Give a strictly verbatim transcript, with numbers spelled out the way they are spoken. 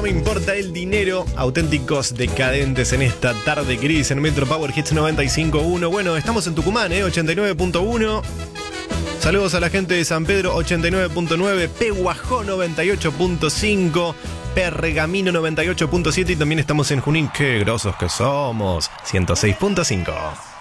importa el dinero. Auténticos decadentes en esta tarde gris en Metro Power Hits noventa y cinco punto uno. Bueno, estamos en Tucumán, ¿eh? ochenta y nueve punto uno. Saludos a la gente de San Pedro, ochenta y nueve punto nueve. Pehuajó, noventa y ocho punto cinco. Pergamino, noventa y ocho punto siete. Y también estamos en Junín. ¡Qué grosos que somos! ciento seis punto cinco.